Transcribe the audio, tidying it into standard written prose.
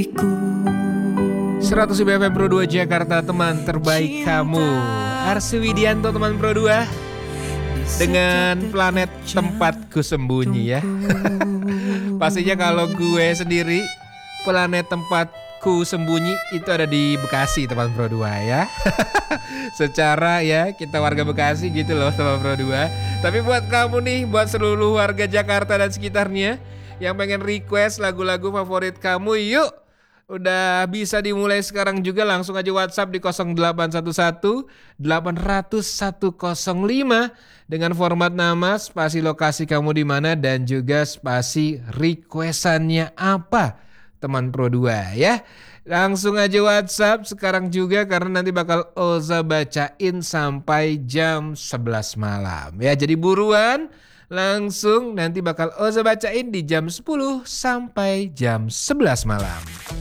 100 BFM Pro 2 Jakarta, teman terbaik kamu. Arsi Widianto, teman Pro 2, dengan planet tempatku sembunyi ya. Pastinya kalau gue sendiri, planet tempatku sembunyi itu ada di Bekasi, teman Pro 2 ya. Secara ya kita warga Bekasi gitu loh, teman Pro 2. Tapi buat kamu nih, buat seluruh warga Jakarta dan sekitarnya yang pengen request lagu-lagu favorit kamu, yuk, udah bisa dimulai sekarang juga. Langsung aja WhatsApp di 0811 800 105 dengan format nama, spasi lokasi kamu di mana, dan juga spasi requestannya apa, teman Pro 2 ya. Langsung aja WhatsApp sekarang juga, karena nanti bakal Oza bacain sampai jam 11 malam ya. Jadi buruan, langsung nanti bakal Oza bacain di jam 10 sampai jam 11 malam.